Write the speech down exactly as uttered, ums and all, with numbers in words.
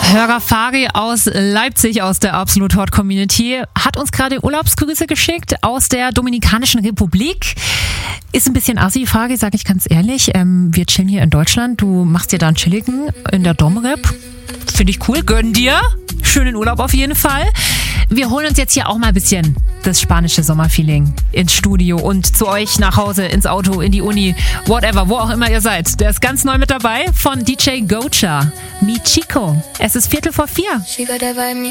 Hörer Fari aus Leipzig, aus der Absolut Hot Community, hat uns gerade Urlaubsgrüße geschickt aus der Dominikanischen Republik. Ist ein bisschen assi, Fari, sage ich ganz ehrlich. Ähm, wir chillen hier in Deutschland. Du machst dir da einen chilligen in der Domrep. Finde ich cool. Gönn dir. Schönen Urlaub auf jeden Fall. Wir holen uns jetzt hier auch mal ein bisschen das spanische Sommerfeeling ins Studio und zu euch nach Hause, ins Auto, in die Uni, whatever, wo auch immer ihr seid. Der ist ganz neu mit dabei von D J Gocha. Mi Chico. Es ist Viertel vor vier.